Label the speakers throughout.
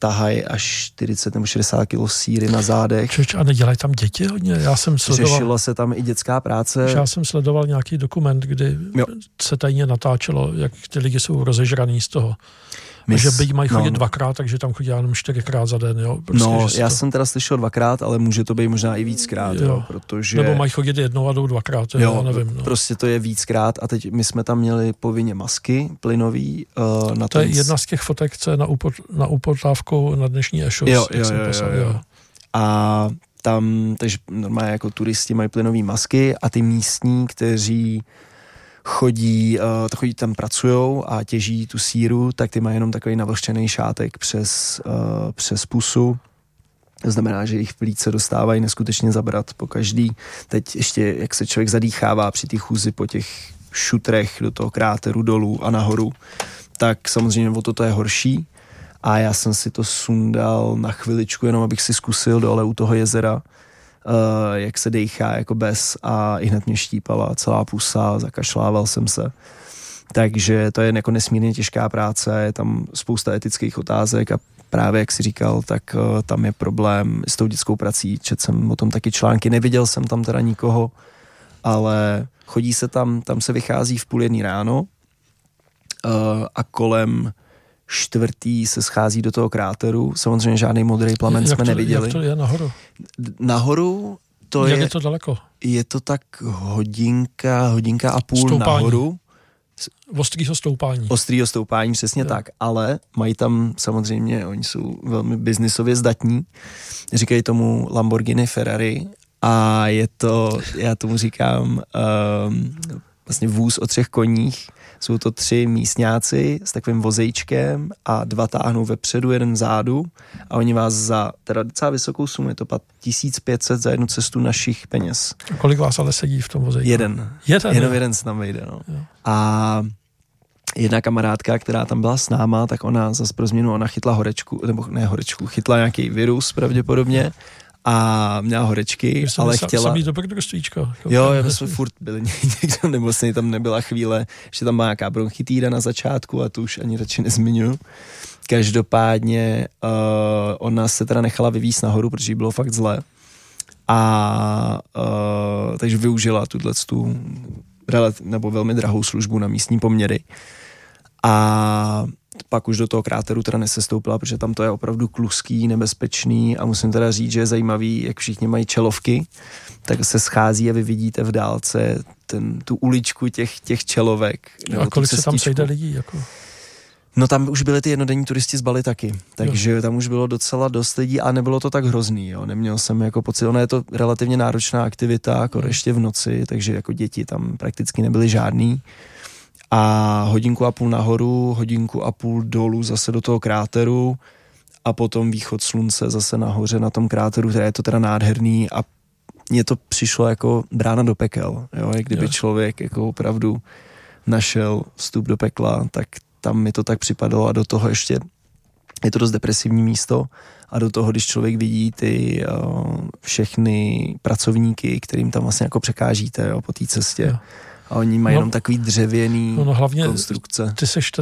Speaker 1: tahají až 40 nebo 60 kg síry na zádech.
Speaker 2: A nedělají tam děti hodně? Já jsem sledoval...
Speaker 1: Řešila se tam i dětská práce.
Speaker 2: Já jsem sledoval nějaký dokument, kdy se tajně natáčelo, jak ty lidi jsou rozežraný z toho. Že byť mají chodit dvakrát, takže tam chodí jenom 4krát za den. Jo? Prostě,
Speaker 1: já jsem teda slyšel 2krát, ale může to být možná i víckrát. Jo. Protože...
Speaker 2: Nebo mají chodit jednou a jdou 2krát. Jo, já nevím.
Speaker 1: Prostě to je víckrát a teď my jsme tam měli povinně masky plynový.
Speaker 2: To je jedna z těch fotek, co je na upotávkou na dnešní Ešos.
Speaker 1: Jo. A tam, takže normálně jako turisti mají plynové masky a ty místní, kteří chodí tam pracujou a těží tu síru, tak ty mají jenom takový navlhčený šátek přes pusu. To znamená, že jich plíce dostávají neskutečně zabrat po každý. Teď ještě, jak se člověk zadýchává při té chůzi po těch šutrech do toho kráteru dolů a nahoru, tak samozřejmě o to je horší. A já jsem si to sundal na chviličku, jenom abych si zkusil dole u toho jezera, jak se dejchá jako bez a i hned mě štípala celá pusa, zakašlával jsem se. Takže to je jako nesmírně těžká práce, je tam spousta etických otázek a právě jak jsi říkal, tak tam je problém s tou dětskou prací. Četl jsem o tom taky články, neviděl jsem tam teda nikoho, ale chodí se tam se vychází v 12:30 ráno a kolem 4:00 se schází do toho samozřejmě žádný modrý plamen jsme neviděli.
Speaker 2: Jak to je nahoru?
Speaker 1: Nahoru to
Speaker 2: jak je to daleko?
Speaker 1: Je to tak hodinka a půl
Speaker 2: stoupání.
Speaker 1: Nahoru. Ostrýho stoupání, přesně tak, ale mají tam samozřejmě, oni jsou velmi biznisově zdatní, říkají tomu Lamborghini Ferrari a je to, já tomu říkám vlastně vůz o 3 koních. Jsou to 3 místňáci s takovým vozejčkem a 2 táhnou vepředu, 1 vzadu a oni vás za teda docela vysokou sumu, je to 1500 za jednu cestu našich peněz.
Speaker 2: A kolik vás ale sedí v tom vozejčku?
Speaker 1: Jenom jeden s námi vyjde, no. A jedna kamarádka, která tam byla s náma, tak ona zase pro změnu, ona chytla chytla nějaký virus pravděpodobně. A měla horečky, ale chtěla...
Speaker 2: Samý dobrodružstvíčko.
Speaker 1: Jo, my jsme furt byli někdo nemocný, tam nebyla chvíle, že tam byla nějaká bronchitída na začátku a tu už ani radši nezmiňuji. Každopádně ona se teda nechala vyvízt nahoru, protože jí bylo fakt zle. A takže využila tu nebo velmi drahou službu na místní poměry. A pak už do toho kráteru teda nesestoupila, protože tam to je opravdu kluský, nebezpečný a musím teda říct, že je zajímavý, jak všichni mají čelovky, tak se schází a vy vidíte v dálce tu uličku těch čelovek.
Speaker 2: A kolik se tam sejde lidí? Jako?
Speaker 1: No tam už byli ty jednodenní turisti z Bali taky, takže tam už bylo docela dost lidí a nebylo to tak hrozný, jo. Neměl jsem jako pocit, ona je to relativně náročná aktivita, jako ještě v noci, takže jako děti tam prakticky nebyly žádný. A 1,5 hodiny nahoru, 1,5 hodiny dolů zase do toho kráteru a potom východ slunce zase nahoře na tom kráteru, které je to teda nádherný a mně to přišlo jako brána do pekel, jo, jak kdyby člověk jako opravdu našel vstup do pekla, tak tam mi to tak připadalo a do toho ještě je to dost depresivní místo a do toho, když člověk vidí ty všechny pracovníky, kterým tam vlastně jako překážíte, jo, po té cestě. Jo. A oni mají jenom takový dřevěný
Speaker 2: hlavně
Speaker 1: konstrukce.
Speaker 2: Ty seš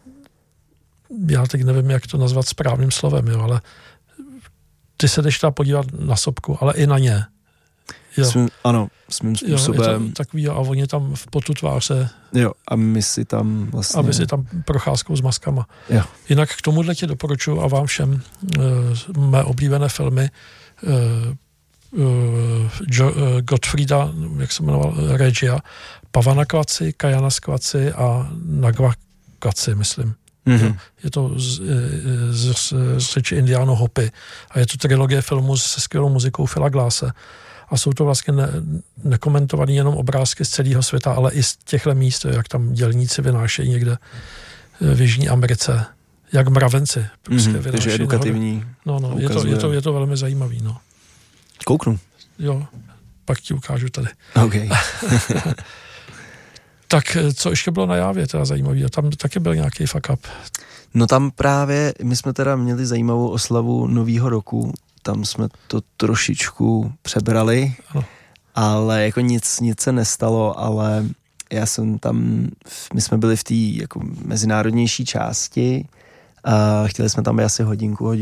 Speaker 2: já teď nevím, jak to nazvat správným slovem, jo, ale ty se jdeš tam podívat na sopku, ale i na ně. Jo. Svým způsobem.
Speaker 1: Jo,
Speaker 2: je to takový, a oni tam v potu tváře.
Speaker 1: Jo, a my si tam vlastně...
Speaker 2: A my si tam procházkou s maskama.
Speaker 1: Jo.
Speaker 2: Jinak k tomuhle ti doporučuji a vám všem mé oblíbené filmy Gottfrieda, jak se jmenoval, Regia, Pavanakvaci, Kajanaskvaci a Nagvakvaci, myslím. Mm-hmm. Je to z řeči Indiáno Hopi a je to trilogie filmů se skvělou muzikou Phila Glasse. A jsou to vlastně nekomentované jenom obrázky z celého světa, ale i z těchto míst, jak tam dělníci vynášejí někde v Jižní Americe, jak mravenci. Prostě
Speaker 1: takže edukativní.
Speaker 2: No, je to velmi zajímavý. No.
Speaker 1: Kouknu.
Speaker 2: Jo, pak ti ukážu tady.
Speaker 1: Okay.
Speaker 2: Tak co ještě bylo na Jávě teda zajímavý? A tam taky byl nějaký fuck up.
Speaker 1: No tam právě, my jsme teda měli zajímavou oslavu Novýho roku, tam jsme to trošičku přebrali, ano. Ale jako nic se nestalo, ale já jsem tam, my jsme byli v té jako mezinárodnější části a chtěli jsme tam být asi hodinku